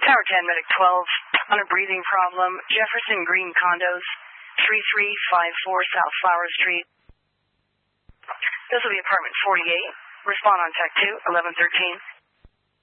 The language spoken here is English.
Tower 10, Medic 12, on a breathing problem, Jefferson Green Condos, 3354 South Flower Street. This will be apartment 48. Respond on Tech 2, 1113.